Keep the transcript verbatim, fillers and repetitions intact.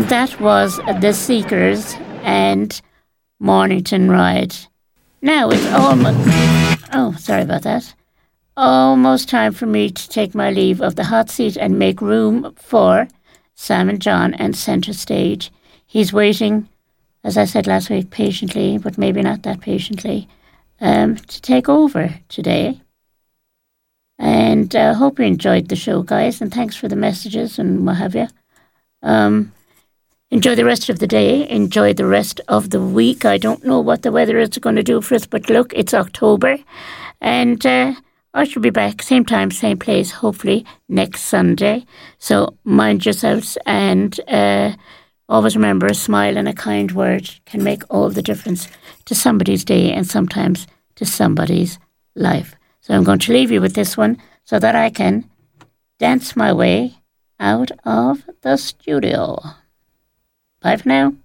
And that was The Seekers and Mornington Ride. Now it's almost... Oh, sorry about that. Almost time for me to take my leave of the hot seat and make room for Sam and John and Centre Stage. He's waiting, as I said last week, patiently, but maybe not that patiently, um, to take over today. And I uh, hope you enjoyed the show, guys, and thanks for the messages and what have you. Um, enjoy the rest of the day. Enjoy the rest of the week. I don't know what the weather is going to do for us, but look, it's October. And uh, I shall be back same time, same place, hopefully next Sunday. So mind yourselves and uh, always remember a smile and a kind word can make all the difference to somebody's day and sometimes to somebody's life. So I'm going to leave you with this one so that I can dance my way out of the studio. Bye for now.